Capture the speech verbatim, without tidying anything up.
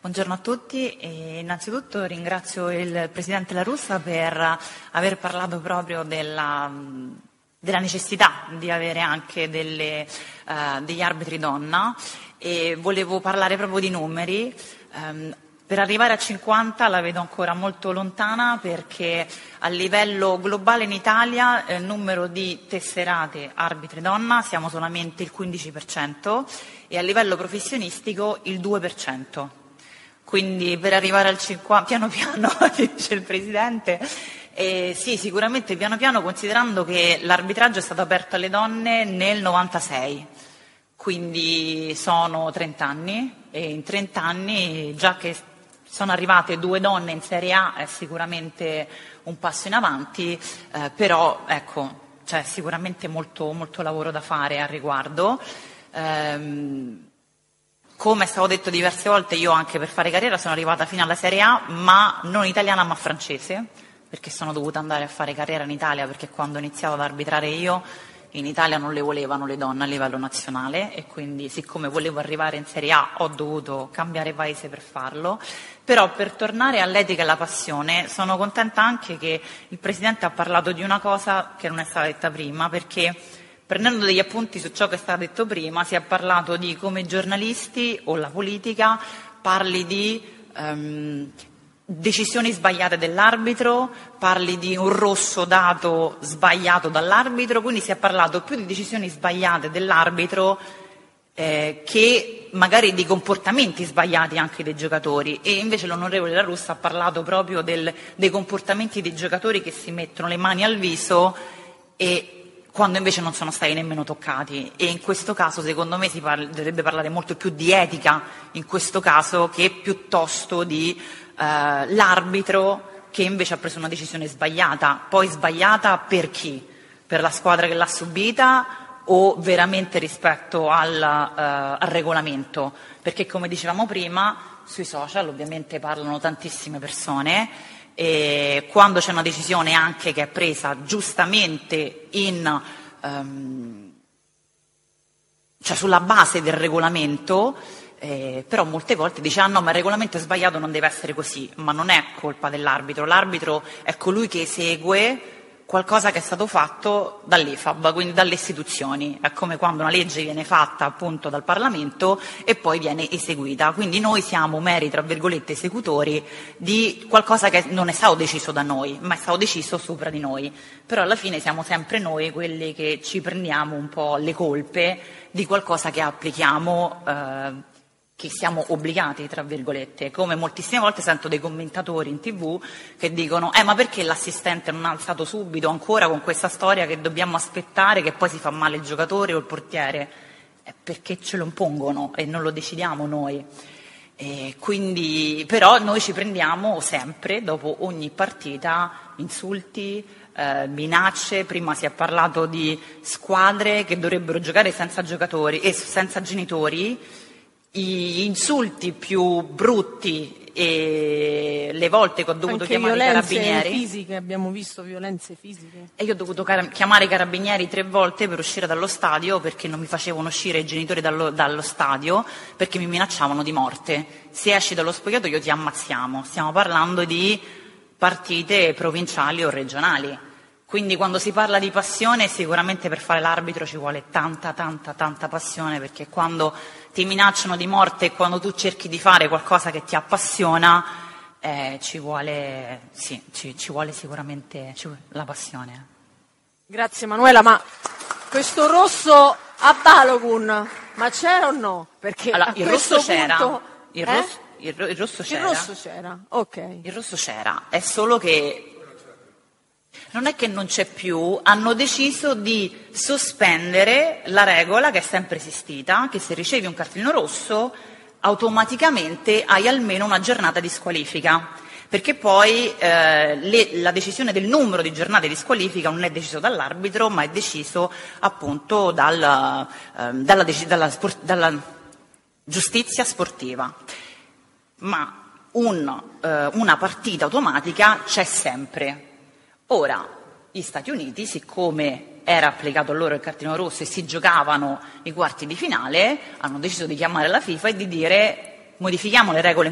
Buongiorno a tutti e innanzitutto ringrazio il Presidente La Russa per aver parlato proprio della, della necessità di avere anche delle, uh, degli arbitri donna, e volevo parlare proprio di numeri. Um, per arrivare a cinquanta la vedo ancora molto lontana, perché a livello globale in Italia il numero di tesserate arbitri donna siamo solamente il quindici per cento e a livello professionistico il due per cento. Quindi per arrivare al cinquanta, piano piano, dice il Presidente, eh, sì, sicuramente piano piano, considerando che l'arbitraggio è stato aperto alle donne nel novantasei, quindi sono trenta anni, e in trenta anni già che sono arrivate due donne in Serie A è sicuramente un passo in avanti, eh, però ecco, c'è sicuramente molto, molto lavoro da fare al riguardo. Ehm, Come è stato detto diverse volte, io anche per fare carriera sono arrivata fino alla Serie A, ma non italiana ma francese, perché sono dovuta andare a fare carriera in Italia, perché quando ho iniziato ad arbitrare io in Italia non le volevano le donne a livello nazionale, e quindi siccome volevo arrivare in Serie A ho dovuto cambiare paese per farlo. Però per tornare all'etica e alla passione, sono contenta anche che il Presidente ha parlato di una cosa che non è stata detta prima, perché prendendo degli appunti su ciò che è stato detto prima, si è parlato di come i giornalisti o la politica parli di um, decisioni sbagliate dell'arbitro, parli di un rosso dato sbagliato dall'arbitro, quindi si è parlato più di decisioni sbagliate dell'arbitro eh, che magari di comportamenti sbagliati anche dei giocatori, e invece l'onorevole La Russa ha parlato proprio del, dei comportamenti dei giocatori che si mettono le mani al viso e quando invece non sono stati nemmeno toccati, e in questo caso secondo me si parla, dovrebbe parlare molto più di etica in questo caso che piuttosto di eh, l'arbitro che invece ha preso una decisione sbagliata. Poi sbagliata per chi? Per la squadra che l'ha subita o veramente rispetto al, eh, al regolamento? Perché come dicevamo prima, sui social ovviamente parlano tantissime persone, e quando c'è una decisione anche che è presa giustamente in, um, cioè sulla base del regolamento, eh, però molte volte dice ah no, ma il regolamento è sbagliato, non deve essere così, ma non è colpa dell'arbitro, l'arbitro è colui che esegue qualcosa che è stato fatto dall'I F A B, quindi dalle istituzioni. È come quando una legge viene fatta appunto dal Parlamento e poi viene eseguita. Quindi noi siamo meri, tra virgolette, esecutori di qualcosa che non è stato deciso da noi, ma è stato deciso sopra di noi. Però alla fine siamo sempre noi quelli che ci prendiamo un po' le colpe di qualcosa che applichiamo, eh, che siamo obbligati, tra virgolette. Come moltissime volte sento dei commentatori in tv che dicono eh ma perché l'assistente non ha alzato subito, ancora con questa storia che dobbiamo aspettare che poi si fa male il giocatore o il portiere? È perché ce lo impongono e non lo decidiamo noi. E quindi, però noi ci prendiamo sempre, dopo ogni partita, insulti, eh, minacce. Prima si è parlato di squadre che dovrebbero giocare senza giocatori e senza genitori. Gli insulti più brutti e le volte che ho dovuto Anche chiamare i carabinieri. Violenze fisiche, abbiamo visto violenze fisiche. E io ho dovuto car- chiamare i carabinieri tre volte per uscire dallo stadio, perché non mi facevano uscire i genitori dallo, dallo stadio, perché mi minacciavano di morte. Se esci dallo spogliatoio ti ammazziamo. Stiamo parlando di partite provinciali o regionali. Quindi quando si parla di passione, sicuramente per fare l'arbitro ci vuole tanta, tanta, tanta passione, perché quando ti minacciano di morte e quando tu cerchi di fare qualcosa che ti appassiona, eh, ci vuole, sì, ci, ci vuole sicuramente ci vuole la passione. Grazie Manuela, ma questo rosso a Balogun, ma c'era o no? Perché allora, a il questo rosso c'era, punto, il, eh? rosso, il, il rosso c'era. Il rosso c'era, ok. Il rosso c'era, è solo che non è che non c'è più, hanno deciso di sospendere la regola che è sempre esistita, che se ricevi un cartellino rosso automaticamente hai almeno una giornata di squalifica, perché poi eh, le, la decisione del numero di giornate di squalifica non è deciso dall'arbitro, ma è deciso appunto dal, eh, dalla, dalla, sport, dalla giustizia sportiva. Ma un, eh, una partita automatica c'è sempre. Ora, gli Stati Uniti, siccome era applicato a loro il cartellino rosso e si giocavano i quarti di finale, hanno deciso di chiamare la FIFA e di dire modifichiamo le regole